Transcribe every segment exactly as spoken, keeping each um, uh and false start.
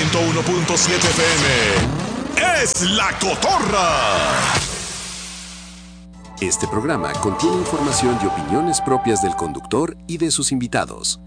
ciento uno punto siete F M es La Cotorra. Este programa contiene información y opiniones propias del conductor y de sus invitados.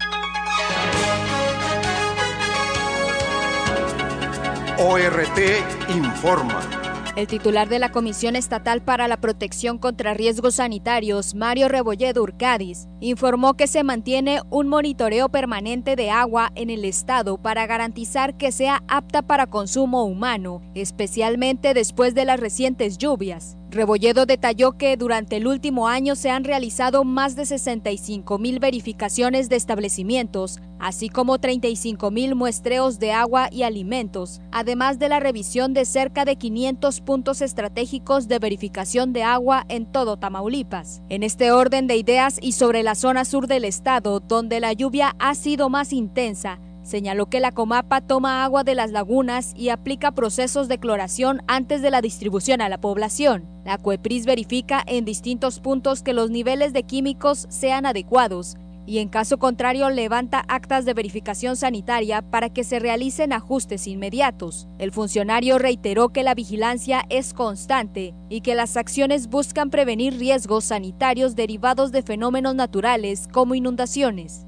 O R T informa. El titular de la Comisión Estatal para la Protección contra Riesgos Sanitarios, Mario Rebolledo Urcadiz, informó que se mantiene un monitoreo permanente de agua en el estado para garantizar que sea apta para consumo humano, especialmente después de las recientes lluvias. Rebolledo detalló que durante el último año se han realizado más de sesenta y cinco mil verificaciones de establecimientos, así como treinta y cinco mil muestreos de agua y alimentos, además de la revisión de cerca de quinientos puntos estratégicos de verificación de agua en todo Tamaulipas. En este orden de ideas y sobre la zona sur del estado, donde la lluvia ha sido más intensa, señaló que la Comapa toma agua de las lagunas y aplica procesos de cloración antes de la distribución a la población. La COEPRIS verifica en distintos puntos que los niveles de químicos sean adecuados y en caso contrario levanta actas de verificación sanitaria para que se realicen ajustes inmediatos. El funcionario reiteró que la vigilancia es constante y que las acciones buscan prevenir riesgos sanitarios derivados de fenómenos naturales como inundaciones.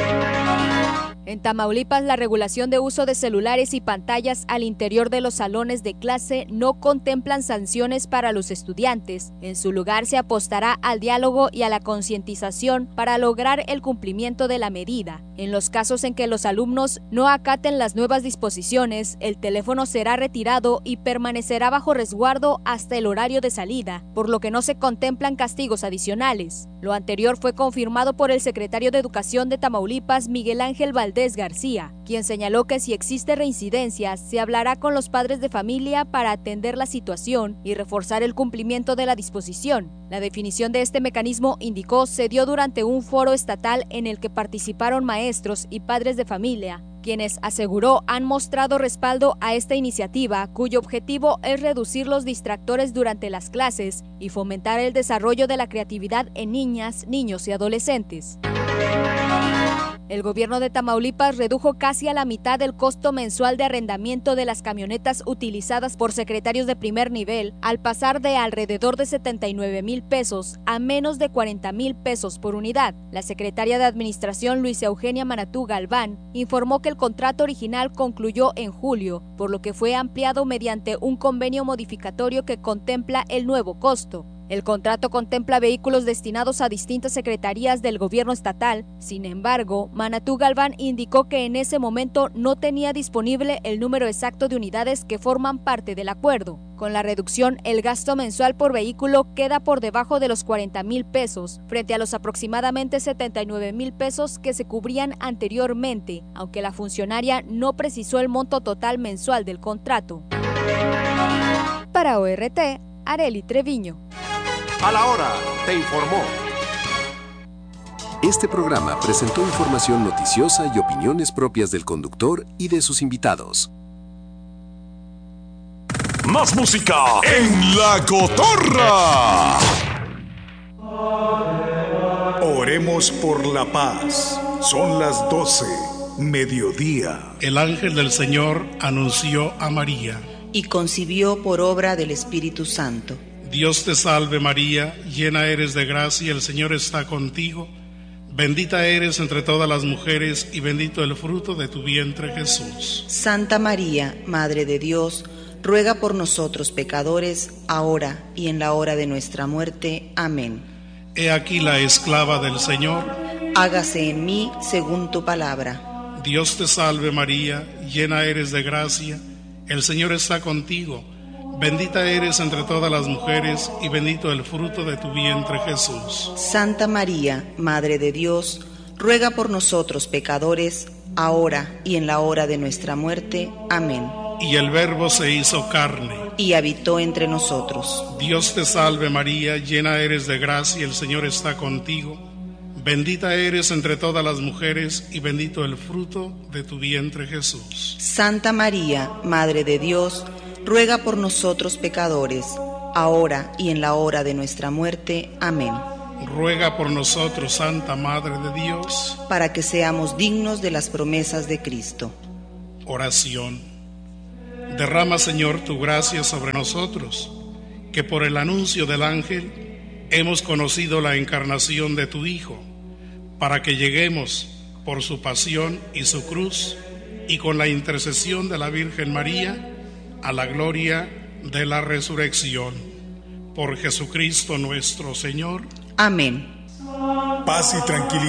En Tamaulipas, la regulación de uso de celulares y pantallas al interior de los salones de clase no contemplan sanciones para los estudiantes. En su lugar, se apostará al diálogo y a la concientización para lograr el cumplimiento de la medida. En los casos en que los alumnos no acaten las nuevas disposiciones, el teléfono será retirado y permanecerá bajo resguardo hasta el horario de salida, por lo que no se contemplan castigos adicionales. Lo anterior fue confirmado por el secretario de Educación de Tamaulipas, Miguel Ángel Valdés García, quien señaló que si existe reincidencia, se hablará con los padres de familia para atender la situación y reforzar el cumplimiento de la disposición. La definición de este mecanismo, indicó, se dio durante un foro estatal en el que participaron maestros y padres de familia, quienes, aseguró, han mostrado respaldo a esta iniciativa, cuyo objetivo es reducir los distractores durante las clases y fomentar el desarrollo de la creatividad en niñas, niños y adolescentes. El gobierno de Tamaulipas redujo casi a la mitad el costo mensual de arrendamiento de las camionetas utilizadas por secretarios de primer nivel, al pasar de alrededor de setenta y nueve mil pesos a menos de cuarenta mil pesos por unidad. La secretaria de Administración, Luisa Eugenia Manatú Galván, informó que el contrato original concluyó en julio, por lo que fue ampliado mediante un convenio modificatorio que contempla el nuevo costo. El contrato contempla vehículos destinados a distintas secretarías del gobierno estatal. Sin embargo, Manatú Galván indicó que en ese momento no tenía disponible el número exacto de unidades que forman parte del acuerdo. Con la reducción, el gasto mensual por vehículo queda por debajo de los cuarenta mil pesos, frente a los aproximadamente setenta y nueve mil pesos que se cubrían anteriormente, aunque la funcionaria no precisó el monto total mensual del contrato. Para O R T, Arely Treviño. A la hora, te informó. Este programa presentó información noticiosa y opiniones propias del conductor y de sus invitados. Más música en La Cotorra. Oremos por la paz. Son las doce, mediodía. El ángel del Señor anunció a María y concibió por obra del Espíritu Santo. Dios te salve María, llena eres de gracia, el Señor está contigo. Bendita eres entre todas las mujeres y bendito el fruto de tu vientre Jesús. Santa María, Madre de Dios, ruega por nosotros pecadores, ahora y en la hora de nuestra muerte. Amén. He aquí la esclava del Señor. Hágase en mí según tu palabra. Dios te salve María, llena eres de gracia, el Señor está contigo. Bendita eres entre todas las mujeres y bendito el fruto de tu vientre Jesús. Santa María, Madre de Dios, ruega por nosotros pecadores, ahora y en la hora de nuestra muerte. Amén. Y el Verbo se hizo carne y habitó entre nosotros. Dios te salve María, llena eres de gracia, el Señor está contigo. Bendita eres entre todas las mujeres y bendito el fruto de tu vientre Jesús. Santa María, Madre de Dios, ruega por nosotros pecadores, ahora y en la hora de nuestra muerte. Amén. Ruega por nosotros, Santa Madre de Dios, para que seamos dignos de las promesas de Cristo. Oración. Derrama, Señor, tu gracia sobre nosotros, que por el anuncio del ángel hemos conocido la encarnación de tu Hijo, para que lleguemos por su pasión y su cruz, y con la intercesión de la Virgen María, a la gloria de la resurrección. Por Jesucristo nuestro Señor. Amén. Paz y tranquilidad.